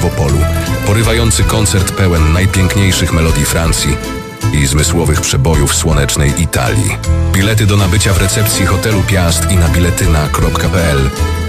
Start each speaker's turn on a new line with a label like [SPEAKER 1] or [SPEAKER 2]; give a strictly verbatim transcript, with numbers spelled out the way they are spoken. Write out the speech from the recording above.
[SPEAKER 1] w Opolu. Porywający koncert pełen najpiękniejszych melodii Francji i zmysłowych przebojów słonecznej Italii. Bilety do nabycia w recepcji hotelu Piast i na biletyna kropka p l.